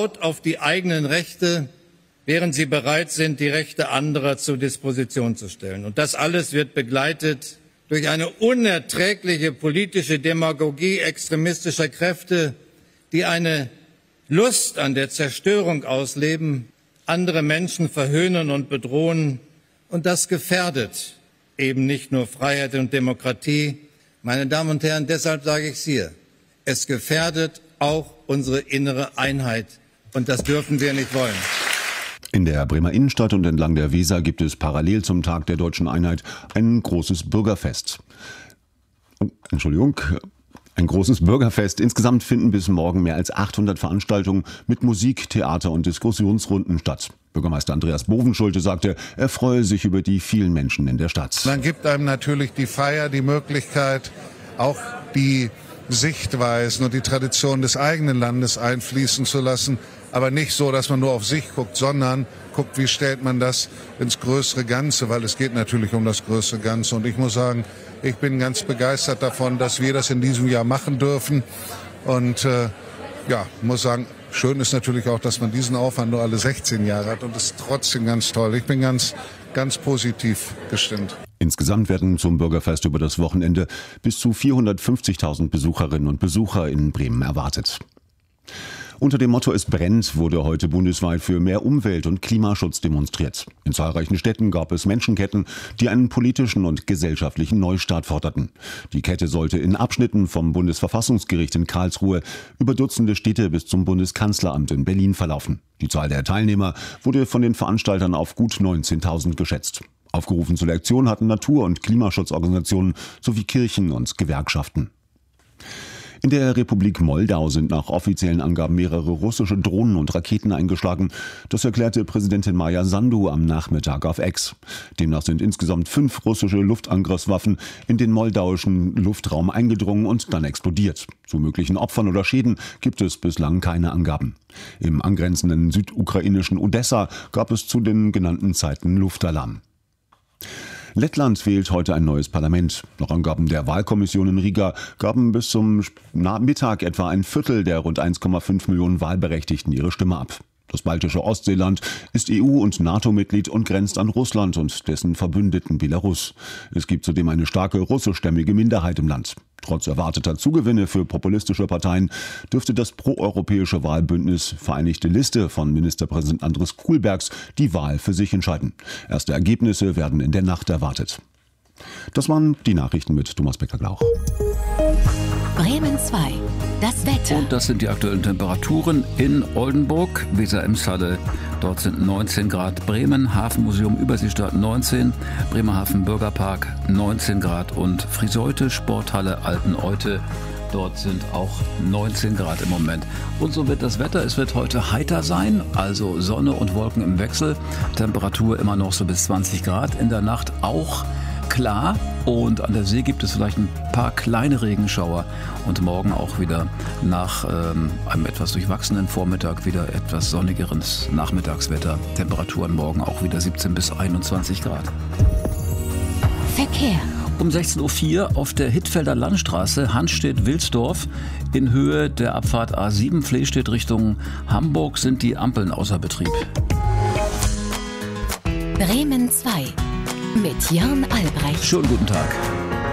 laut auf die eigenen Rechte, während sie bereit sind, die Rechte anderer zur Disposition zu stellen. Und das alles wird begleitet durch eine unerträgliche politische Demagogie extremistischer Kräfte, die eine Lust an der Zerstörung ausleben, andere Menschen verhöhnen und bedrohen. Und das gefährdet eben nicht nur Freiheit und Demokratie. Meine Damen und Herren, deshalb sage ich es hier. Es gefährdet auch unsere innere Einheit. Und das dürfen wir nicht wollen. In der Bremer Innenstadt und entlang der Weser gibt es parallel zum Tag der Deutschen Einheit ein großes Bürgerfest. Ein großes Bürgerfest. Insgesamt finden bis morgen mehr als 800 Veranstaltungen mit Musik, Theater und Diskussionsrunden statt. Bürgermeister Andreas Bovenschulte sagte, er freue sich über die vielen Menschen in der Stadt. Dann gibt einem natürlich die Feier die Möglichkeit, auch die Sichtweisen und die Tradition des eigenen Landes einfließen zu lassen. Aber nicht so, dass man nur auf sich guckt, sondern guckt, wie stellt man das ins größere Ganze, weil es geht natürlich um das größere Ganze. Und ich muss sagen, ich bin ganz begeistert davon, dass wir das in diesem Jahr machen dürfen. Und muss sagen, schön ist natürlich auch, dass man diesen Aufwand nur alle 16 Jahre hat. Und das ist trotzdem ganz toll. Ich bin ganz positiv gestimmt. Insgesamt werden zum Bürgerfest über das Wochenende bis zu 450.000 Besucherinnen und Besucher in Bremen erwartet. Unter dem Motto Es brennt wurde heute bundesweit für mehr Umwelt- und Klimaschutz demonstriert. In zahlreichen Städten gab es Menschenketten, die einen politischen und gesellschaftlichen Neustart forderten. Die Kette sollte in Abschnitten vom Bundesverfassungsgericht in Karlsruhe über Dutzende Städte bis zum Bundeskanzleramt in Berlin verlaufen. Die Zahl der Teilnehmer wurde von den Veranstaltern auf gut 19.000 geschätzt. Aufgerufen zur Aktion hatten Natur- und Klimaschutzorganisationen sowie Kirchen und Gewerkschaften. In der Republik Moldau sind nach offiziellen Angaben mehrere russische Drohnen und Raketen eingeschlagen. Das erklärte Präsidentin Maja Sandu am Nachmittag auf X. Demnach sind insgesamt 5 russische Luftangriffswaffen in den moldauischen Luftraum eingedrungen und dann explodiert. Zu möglichen Opfern oder Schäden gibt es bislang keine Angaben. Im angrenzenden südukrainischen Odessa gab es zu den genannten Zeiten Luftalarm. Lettland wählt heute ein neues Parlament. Nach Angaben der Wahlkommission in Riga gaben bis zum Mittag etwa ein Viertel der rund 1,5 Millionen Wahlberechtigten ihre Stimme ab. Das baltische Ostseeland ist EU- und NATO-Mitglied und grenzt an Russland und dessen Verbündeten Belarus. Es gibt zudem eine starke russischstämmige Minderheit im Land. Trotz erwarteter Zugewinne für populistische Parteien dürfte das proeuropäische Wahlbündnis Vereinigte Liste von Ministerpräsident Andris Kulbergs die Wahl für sich entscheiden. Erste Ergebnisse werden in der Nacht erwartet. Das waren die Nachrichten mit Thomas Becker-Glauch. Bremen 2, das Wetter. Und das sind die aktuellen Temperaturen in Oldenburg, Weser-Emshalle. Dort sind 19 Grad. Bremen, Hafenmuseum Überseestadt 19, Bremerhaven Bürgerpark 19 Grad und Friseute, Sporthalle Alteneute. Dort sind auch 19 Grad im Moment. Und so wird das Wetter. Es wird heute heiter sein, also Sonne und Wolken im Wechsel. Temperatur immer noch so bis 20 Grad. In der Nacht auch klar und an der See gibt es vielleicht ein paar kleine Regenschauer und morgen auch wieder nach einem etwas durchwachsenen Vormittag wieder etwas sonnigeres Nachmittagswetter. Temperaturen morgen auch wieder 17 bis 21 Grad. Verkehr. Um 16.04 Uhr auf der Hittfelder Landstraße Hanstedt-Wilsdorf in Höhe der Abfahrt A7 Flehstedt Richtung Hamburg sind die Ampeln außer Betrieb. Bremen 2 mit Jörn Albrecht. Schönen guten Tag.